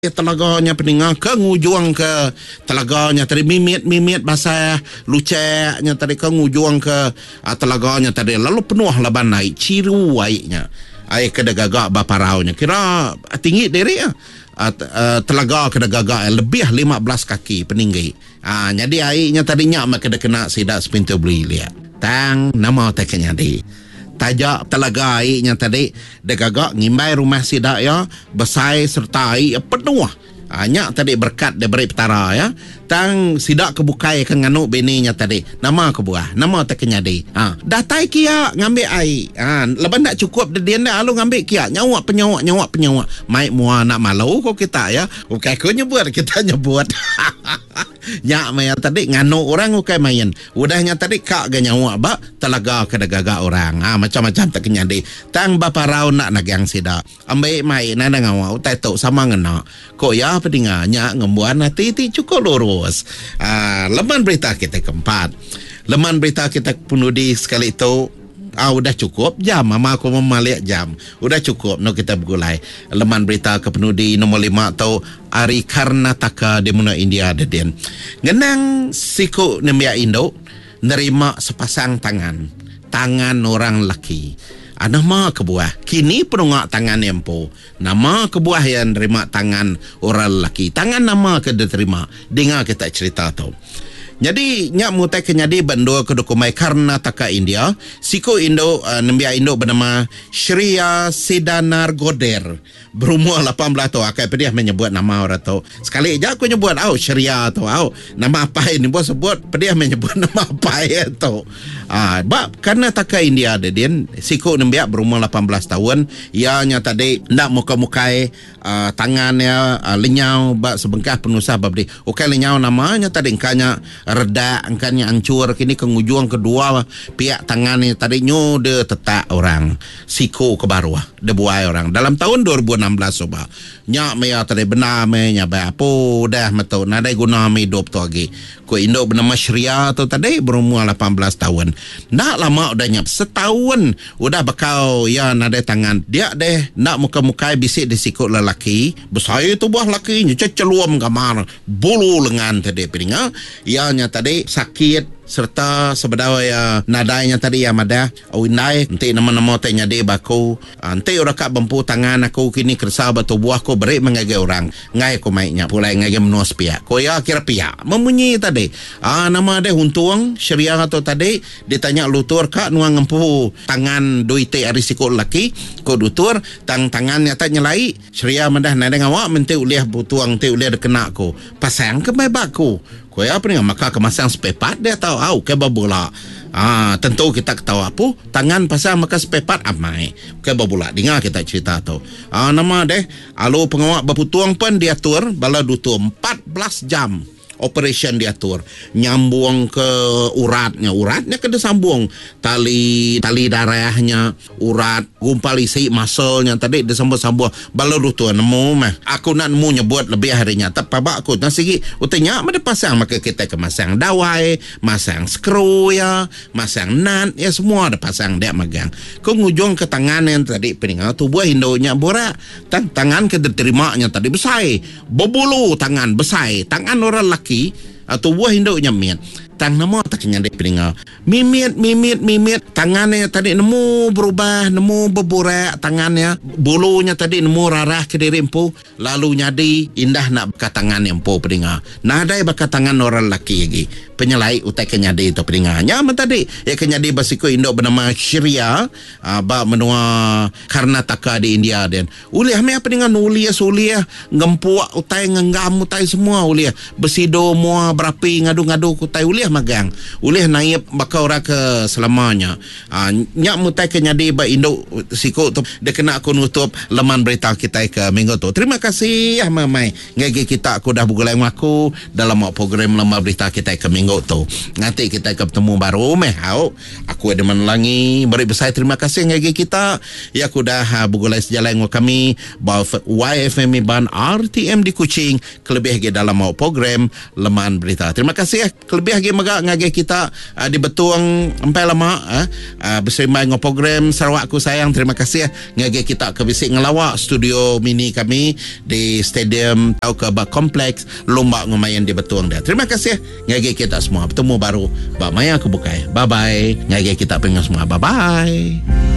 telaganya peninga ke ngujung ke telaganya tadi mimit basah luceknya tadi ke ngujung ke telaganya tadi lalu penuh laban naik ciru airnya air kena gagak baparaunya kira tinggi dari telaga kena gagak lebih 15 kaki peninggi jadi airnya tadinya mak kena sidak sepintu beli lihat tang nama teknya di tajak telaga airnya tadi degagak ngimbai rumah sidak ya besai serta air penuh hanya tadi berkat daripada petara ya tang sidak kebukai kan nganu bininya tadi nama kebuah nama teknya di datai kia ngambil air leban tak cukup dia nak alu ngambil kia nyawak penyawak mai mua nak malu kok kita ya bukan aku nyebut kita nyebut nyak maya tadi nganu orang ukai main udahnya tadi kak ganyawak ba telaga kedagaga orang macam-macam teknya di tang bapa rau nak nagang sidak ambil mai nana ngawak utai tok sama ngena kok ya pedinganya ngembuan hati cukup lurus. Leman berita kita keempat. Leman berita kita penudi sekali itu udah cukup jam mama aku memaliak jam udah cukup no kita bergulai leman berita ke penudi nombor 5 atau Ari Karnataka di mana India ada den ngenang siku nembia Indo nerima sepasang tangan orang laki nama kebuah kini penungak tangan empo nama kebuah yang terima tangan orang lelaki tangan nama ke diterima dengar kita cerita tu jadi nyak mutai kenyadi bandua kedukumai Karnataka India siku Indo nembia Indo bernama Shriya Sidanar Goder berumur 18 tahun akai pediah menyebut nama orang tu sekali aja aku nyebut Shriya tu nama apa ini buat sebut pediah menyebut nama apa tu bab Karnataka India ada din siku nembia berumur 18 tahun ianya tadi nak muka-mukai tangannya lenyau bab sebengkah penusah bab di ukai lenyau namanya tadi engkanya reda angkanya hancur kini kengujung kedua pihak tangannya tadi nyode tetak orang siku ke bawah debuai orang dalam tahun 2016 coba nyak maya tadi benar nya apa dah metu nadai guna hidup tu lagi ko Indo bernama Shriya tu tadi berumur 18 tahun nak lama udah nyap setahun udah bakal ya nadai tangan dia deh nak muka-mukai bisik di siku lelaki besar tu buah lakinya celuam gamar bulu lengan tadi piringa ianya tadi sakit serta sebedau ya nadainya tadi ya madah awinai nanti nama-nama tanya dia baku nanti orang kak bempu tangan aku kini kersa batu buah ko beri mengagai orang ngai ko mainnya pulai ngagai menuas pihak ko ya kira pihak memunyi tadi nama dia huntuang Shriya atau tadi ditanya lutur kak nuang ngempu tangan duite arisiko laki ko dutur tangannya tak nyelai Shriya madah nadai ngawak menti uliah butuang menti uliah dekena ko pasang ke mai baku ko ya apa ni maka kemasang spepat dia tahu ke babula tentu kita tahu apa tangan pasang maka spepat amai ke babula dengar kita cerita tu nama deh alu pengawak baputuang pun diatur bala dutu 14 jam operation diatur nyambung ke uratnya kena sambung tali darahnya urat gumpal isi muscle-nya tadi disambung baru tu nemu mah aku nak nemu nyebut lebih harinya tapi aku nasi utanya ada pasang maka kita ke masang dawai masang skru ya masang nut ya semua ada pasang dia magang ke ngujung ke tangan yang tadi peningat tubuh Indonya borak tangan ke diterimanya tadi besar berbulu tangan besar tangan orang laki atau buah induk nyamit tang nama taknya dek peninga mimit tangannya tadi nemu berubah nemu berburak tangannya bulunya tadi nemu rarah ke diri empu lalu nyadi indah nak bekat tangan empu peninga nadai bekat tangan orang laki lagi penyelai utai kenyadi itu peninga nyaman tadi ya kenyadi basiku induk bernama Shriya ba menua Karnataka di India dan uliah me peninga nuliah suliah ngempuak utai ngenggam utai semua uliah besido mua berapi ngadu-ngadu utai uliah magang ulih naib bakau raka selamanya nyak mutai kenyadi ba Indo siku tu dia kena aku nutup leman berita kita ke minggu tu terima kasih mamai ngagi kita aku dah bergulai aku dalam program leman berita kita ke minggu tu nanti kita ketemu baru aku ada menelangi beri besar terima kasih ngagi kita ya aku dah bergulai sejalan dengan kami bawa YFM ban RTM di Kuching kelebih lagi dalam program leman berita terima kasih kelebih lagi maga ngage kita di betuang empai lama bersembang dengan program Sarawak Aku Sayang. Terima kasih ngage kita ke bisik ngelawak studio mini kami di stadium tau ke ba kompleks lomba ngemayan di betuang dia. Terima kasih ngage kita semua. Bertemu baru ba maya ke bukai. Bye bye. Ngage kita pengen semua. Bye bye.